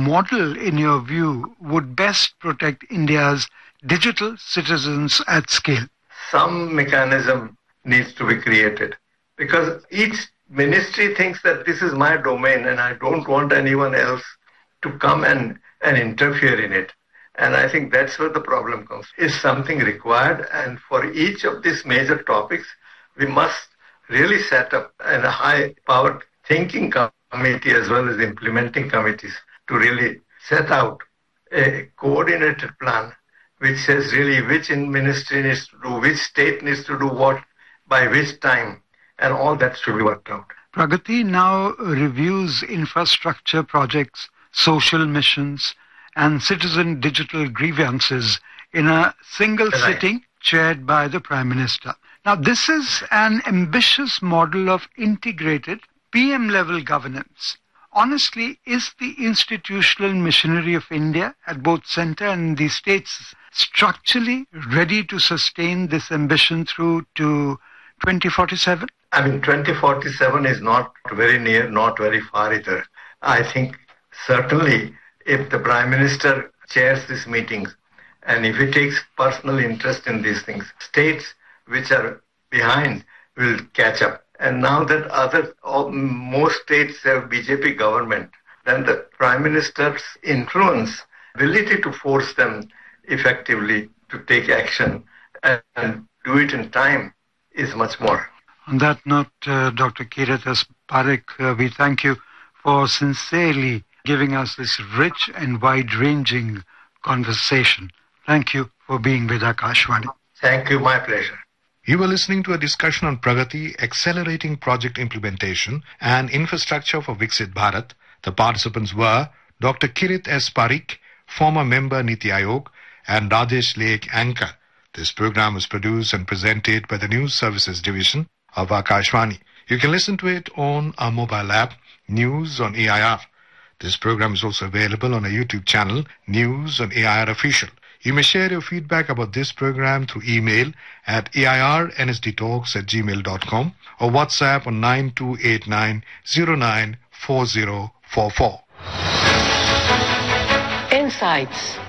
model, in your view, would best protect India's digital citizens at scale? Some mechanism needs to be created because each ministry thinks that this is my domain and I don't want anyone else to come and interfere in it. And I think that's where the problem comes. Is something required? And for each of these major topics, we must really set up a high-powered thinking committee as well as implementing committees to really set out a coordinated plan which says really which ministry needs to do, which state needs to do what, by which time, and all that should be worked out. Pragati now reviews infrastructure projects, social missions, and citizen digital grievances in a single sitting chaired by the Prime Minister. Now, this is an ambitious model of integrated PM-level governance. Honestly, is the institutional machinery of India at both centre and the states structurally ready to sustain this ambition through to 2047? I mean, 2047 is not very near, not very far either. I think certainly if the Prime Minister chairs these meetings and if he takes personal interest in these things, states which are behind will catch up. And now that most states have BJP government, then the Prime Minister's influence, ability to force them effectively to take action and do it in time is much more. On that note, Dr. Kirit S. Parekh, we thank you for sincerely giving us this rich and wide-ranging conversation. Thank you for being with Akashvani. Thank you, my pleasure. You were listening to a discussion on Pragati, accelerating project implementation and infrastructure for Viksit Bharat. The participants were Dr. Kirit S. Parekh, former member Niti Aayog, and Rajesh Lake, anchor. This program was produced and presented by the News Services Division of Akashvani. You can listen to it on our mobile app, News on AIR. This program is also available on our YouTube channel, News on AIR Official. You may share your feedback about this program through email at airnsdtalks@gmail.com or WhatsApp on 9289094044. Insights.